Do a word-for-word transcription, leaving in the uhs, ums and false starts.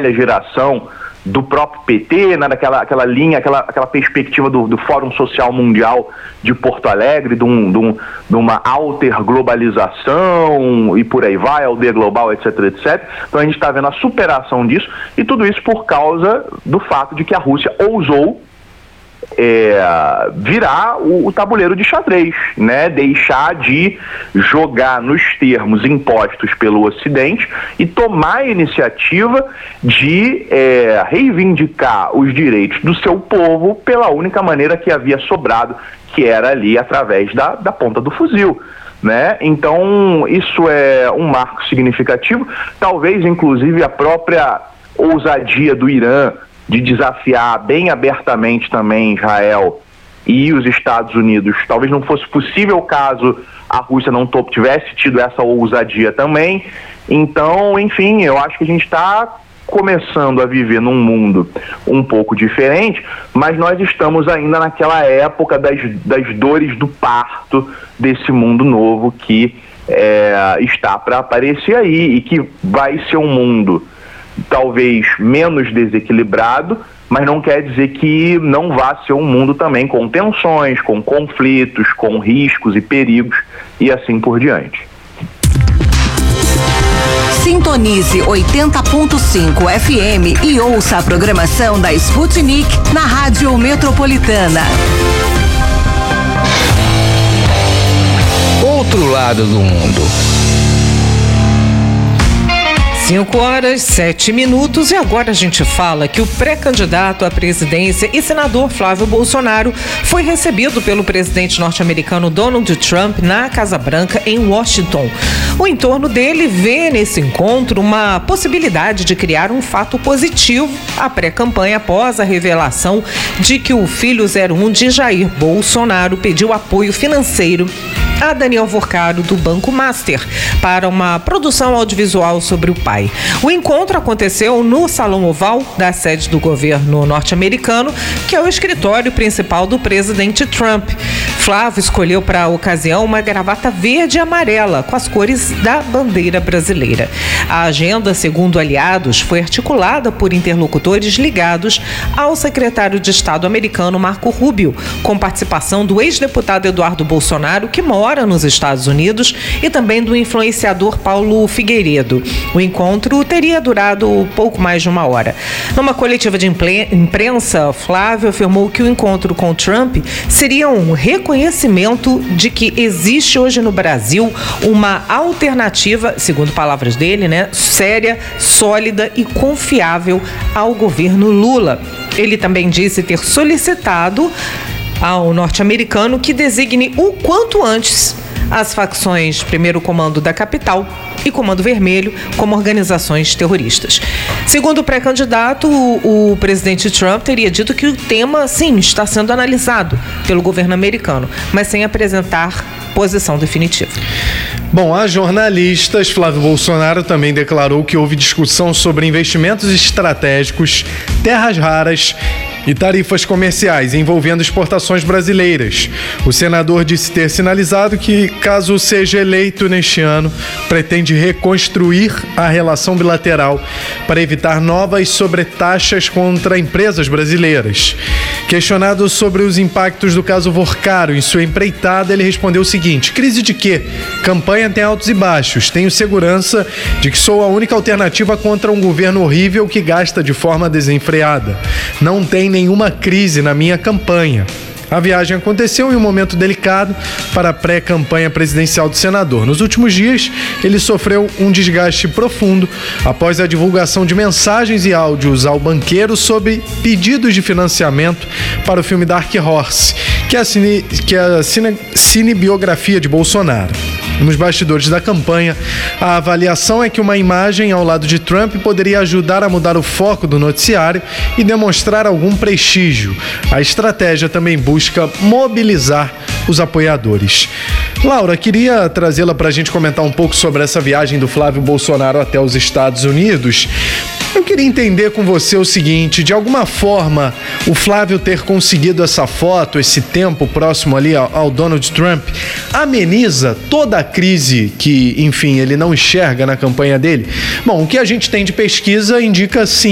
velha geração do próprio P T, né, daquela aquela linha, aquela, aquela perspectiva do, do Fórum Social Mundial de Porto Alegre, de, um, de, um, de uma alter-globalização e por aí vai, aldeia global, etc, etcétera. Então a gente está vendo a superação disso, e tudo isso por causa do fato de que a Rússia ousou É, virar o, o tabuleiro de xadrez, né? Deixar de jogar nos termos impostos pelo Ocidente e tomar a iniciativa de é, reivindicar os direitos do seu povo pela única maneira que havia sobrado, que era ali através da, da ponta do fuzil. Né? Então isso é um marco significativo, talvez inclusive a própria ousadia do Irã de desafiar bem abertamente também Israel e os Estados Unidos. Talvez não fosse possível caso a Rússia não tivesse tido essa ousadia também. Então, enfim, eu acho que a gente está começando a viver num mundo um pouco diferente, mas nós estamos ainda naquela época das, das dores do parto desse mundo novo que é, está para aparecer aí, e que vai ser um mundo talvez menos desequilibrado, mas não quer dizer que não vá ser um mundo também com tensões, com conflitos, com riscos e perigos e assim por diante. Sintonize oitenta ponto cinco F M e ouça a programação da Sputnik na Rádio Metropolitana. Outro lado do mundo. cinco horas, sete minutos, e agora a gente fala que o pré-candidato à presidência e senador Flávio Bolsonaro foi recebido pelo presidente norte-americano Donald Trump na Casa Branca, em Washington. O entorno dele vê nesse encontro uma possibilidade de criar um fato positivo à pré-campanha após a revelação de que o filho zero um de Jair Bolsonaro pediu apoio financeiro a Daniel Vorcado, do Banco Master, para uma produção audiovisual sobre o pai. O encontro aconteceu no Salão Oval da sede do governo norte-americano, que é o escritório principal do presidente Trump. Flávio escolheu para a ocasião uma gravata verde e amarela, com as cores da bandeira brasileira. A agenda, segundo aliados, foi articulada por interlocutores ligados ao secretário de Estado americano Marco Rubio, com participação do ex-deputado Eduardo Bolsonaro, que mora nos Estados Unidos, e também do influenciador Paulo Figueiredo. O encontro teria durado pouco mais de uma hora. Numa coletiva de imprensa, Flávio afirmou que o encontro com Trump seria um reconhecimento de que existe hoje no Brasil uma alternativa, segundo palavras dele, né, séria, sólida e confiável ao governo Lula. Ele também disse ter solicitado ao norte-americano que designe o quanto antes as facções Primeiro Comando da Capital e Comando Vermelho como organizações terroristas. Segundo o pré-candidato, o, o presidente Trump teria dito que o tema, sim, está sendo analisado pelo governo americano, mas sem apresentar posição definitiva. Bom, a jornalistas, Flávio Bolsonaro também declarou que houve discussão sobre investimentos estratégicos, terras raras e tarifas comerciais envolvendo exportações brasileiras. O senador disse ter sinalizado que, caso seja eleito neste ano, pretende reconstruir a relação bilateral para evitar novas sobretaxas contra empresas brasileiras. Questionado sobre os impactos do caso Vorcado em sua empreitada, ele respondeu o seguinte: crise de quê? Campanha tem altos e baixos. Tenho segurança de que sou a única alternativa contra um governo horrível que gasta de forma desenfreada. Não tem nenhuma crise na minha campanha. A viagem aconteceu em um momento delicado para a pré-campanha presidencial do senador. Nos últimos dias, ele sofreu um desgaste profundo após a divulgação de mensagens e áudios ao banqueiro sobre pedidos de financiamento para o filme Dark Horse, que é a, cine, que é a cine, cinebiografia de Bolsonaro. Nos bastidores da campanha, a avaliação é que uma imagem ao lado de Trump poderia ajudar a mudar o foco do noticiário e demonstrar algum prestígio. A estratégia também busca mobilizar os apoiadores. Laura, queria trazê-la para a gente comentar um pouco sobre essa viagem do Flávio Bolsonaro até os Estados Unidos. Eu queria entender com você o seguinte: de alguma forma, o Flávio ter conseguido essa foto, esse tempo próximo ali ao, ao Donald Trump, ameniza toda a crise que, enfim, ele não enxerga na campanha dele? Bom, o que a gente tem de pesquisa indica sim